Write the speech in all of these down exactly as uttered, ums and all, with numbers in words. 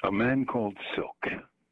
A man called Silk.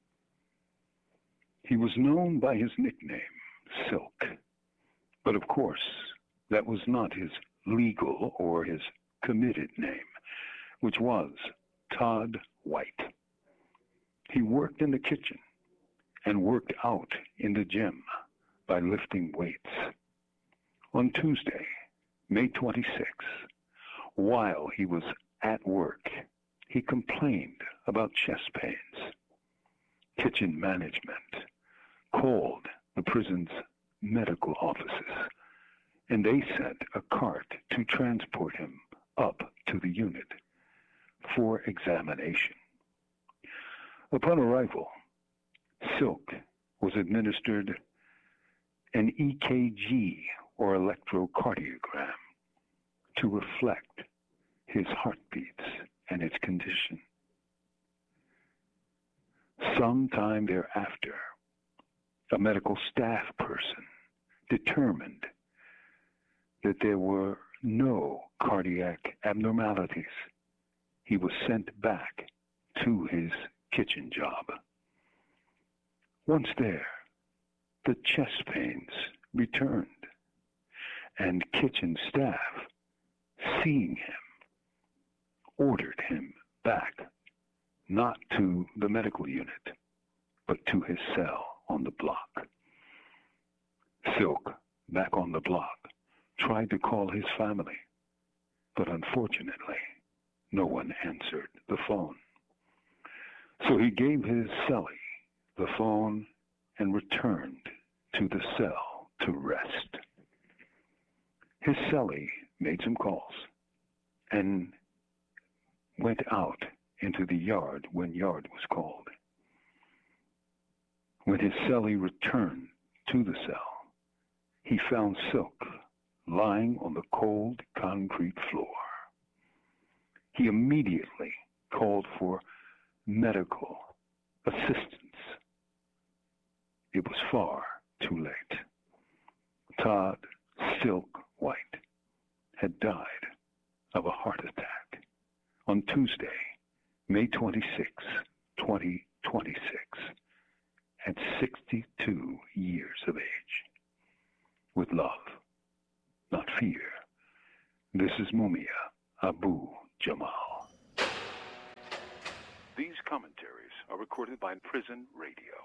He was known by his nickname, Silk. But of course, that was not his legal or his committed name, which was Todd White. He worked in the kitchen and worked out in the gym by lifting weights. On Tuesday, May twenty-sixth, while he was at work, he complained about chest pains. Kitchen management called the prison's medical offices, and they sent a cart to transport him up to the unit for examination. Upon arrival, Silk was administered an E K G, or electrocardiogram, to reflect his heartbeats and its condition. Sometime thereafter, a medical staff person determined that there were no cardiac abnormalities. He was sent back to his kitchen job. Once there, the chest pains returned, and kitchen staff, seeing him, ordered him back, not to the medical unit, but to his cell on the block. Silk, back on the block, tried to call his family, but unfortunately, no one answered the phone. So he gave his cellie the phone and returned to the cell to rest. His cellie made some calls and went out into the yard when yard was called. When his cellie returned to the cell, he found Silk lying on the cold concrete floor. He immediately called for medical assistance. It was far too late. Todd Silk White had died of a heart attack on Tuesday, May twenty-sixth, twenty twenty-six, at sixty-two years of age. With love, not fear, this is Mumia Abu Jamal. These commentaries are recorded by Prison Radio.